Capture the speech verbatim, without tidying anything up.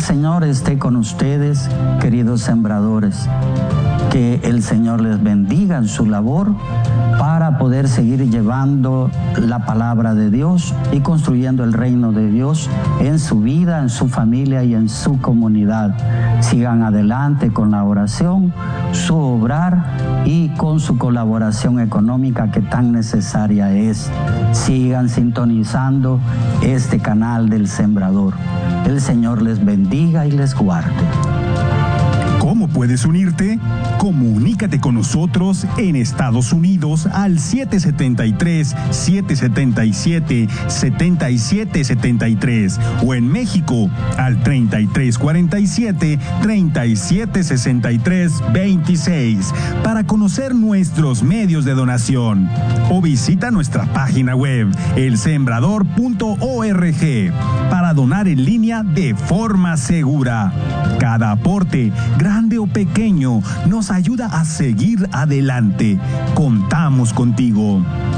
el Señor esté con ustedes, queridos sembradores. Que el Señor les bendiga en su labor para poder seguir llevando la palabra de Dios y construyendo el reino de Dios en su vida, en su familia y en su comunidad. Sigan adelante con la oración, su obrar y con su colaboración económica que tan necesaria es. Sigan sintonizando este canal del Sembrador. El Señor les bendiga y les guarde. ¿Cómo puedes unirte? Comunícate con nosotros en Estados Unidos al siete siete tres, siete siete siete, siete siete siete tres o en México al treinta y tres cuarenta y siete, treinta y siete sesenta y tres veintiséis para conocer nuestros medios de donación o visita nuestra página web el sembrador punto org para donar en línea de forma segura. Cada aporte, grande o pequeño, nos ayuda a seguir adelante. Contamos contigo.